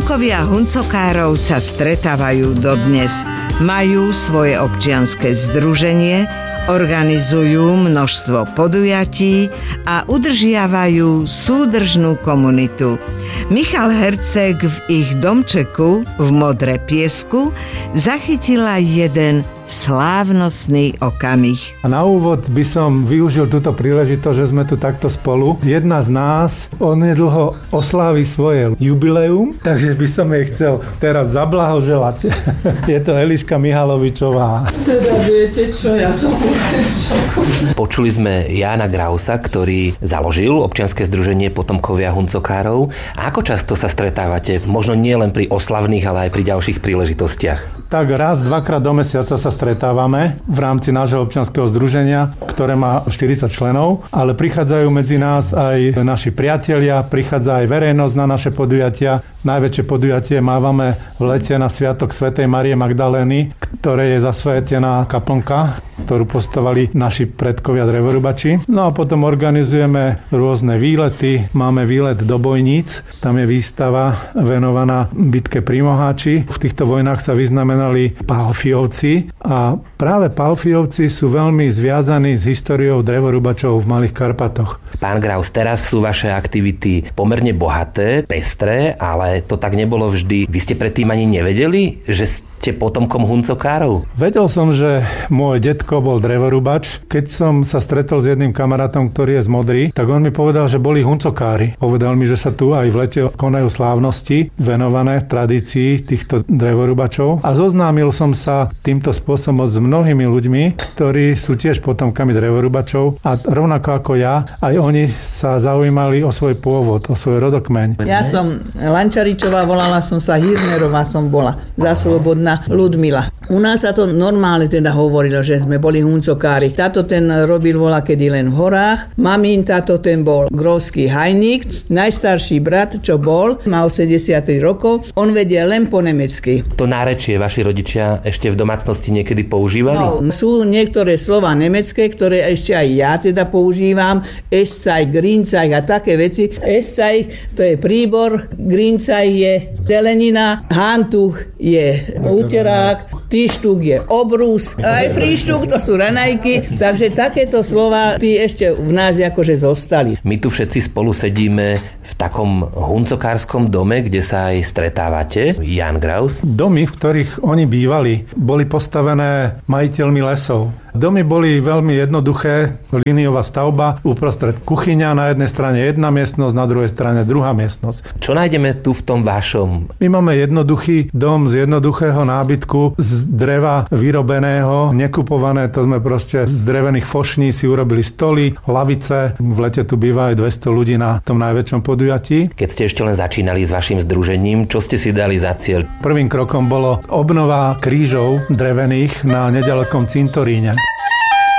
Potomkovia huncokárov sa stretávajú dodnes. Majú svoje občianske združenie, organizujú množstvo podujatí a udržiavajú súdržnú komunitu. Michal Herceg v ich domčeku v Modre piesku zachytila jeden slávnostný okamih. A na úvod by som využil túto príležitosť, že sme tu takto spolu. Jedna z nás onedlho oslávi svoje jubileum, takže by som jej chcel teraz zablahoželať. Je to Eliška Mihalovičová. Teda viete čo, ja som... Počuli sme Jána Grausa, ktorý založil občianske združenie Potomkovia huncokárov. A ako často sa stretávate? Možno nie len pri oslavných, ale aj pri ďalších príležitostiach. Tak raz, dvakrát do mesiaca sa stretávame v rámci nášho občianskeho združenia, ktoré má 40 členov, ale prichádzajú medzi nás aj naši priatelia, prichádza aj verejnosť na naše podujatia. Najväčšie podujatie mávame v lete na Sviatok svätej Márie Magdalény, ktoré je zasvetená kaplnka, ktorú postavali naši predkovia drevorubači. No a potom organizujeme rôzne výlety. Máme výlet do Bojníc, tam je výstava venovaná bitke pri Moháči. V týchto vojnách sa vyznamenali Pálfiovci a práve Pálfiovci sú veľmi zviazaní s históriou drevorubačov v Malých Karpatoch. Pán Graus, teraz sú vaše aktivity pomerne bohaté, pestré, ale to tak nebolo vždy. Vy ste predtým ani nevedeli, že ste potomkom huncokárov? Vedel som, že môj detko bol drevorubač. Keď som sa stretol s jedným kamarátom, ktorý je z Modry, tak on mi povedal, že boli huncokári. Povedal mi, že sa tu aj v lete konajú slávnosti venované tradícii týchto drevorubačov. A zoznámil som sa týmto spôsobom s mnohými ľuďmi, ktorí sú tiež potomkami drevorubačov a rovnako ako ja, aj oni sa zaujímali o svoj pôvod, o svoj rodokmeň. Ja som Lančaričová, volala som sa Hirnerová, som bola Zaslobodná Ľudmila. U nás sa to normálne teda hovorilo, že sme boli huncokári. Táto ten robil volakedy len v horách. Mamín táto ten bol grófsky hajník. Najstarší brat, čo bol, mal 70 rokov, on vedie len po nemecky. To nárečie vaši rodičia ešte v domácnosti niekedy používali? No, sú niektoré slova nemecké, ktoré ešte aj ja teda používam. Eschaj, Grinzaj a také veci. Eschaj, to je príbor, Grinzaj je zelenina, Handtuch je úterák, Týštuk je obrus, aj Fríštuk to sú raňajky, takže takéto slova tí ešte v nás akože zostali. My tu všetci spolu sedíme v takom huncokárskom dome, kde sa aj stretávate. Ján Graus. Domy, v ktorých oni bývali, boli postavené majiteľmi lesov. Domy boli veľmi jednoduché, líniová stavba, uprostred kuchyňa, na jednej strane jedna miestnosť, na druhej strane druhá miestnosť. Čo nájdeme tu v tom vašom? My máme jednoduchý dom z jednoduchého nábytku, z dreva vyrobeného, nekupované, to sme proste z drevených fošní si urobili stoly, lavice. V lete tu býva aj 200 ľudí na tom najväčšom podujatí. Keď ste ešte len začínali s vašim združením, čo ste si dali za cieľ? Prvým krokom bolo obnova krížov drevených na nedalekom cintoríne.